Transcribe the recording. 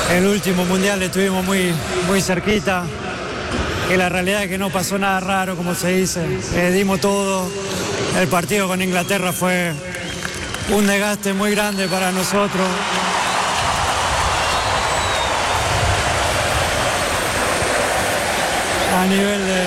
el último mundial estuvimos muy cerquita, que la realidad es que no pasó nada raro, como se dice. Dimos todo. El partido con Inglaterra fue un desgaste muy grande para nosotros. A nivel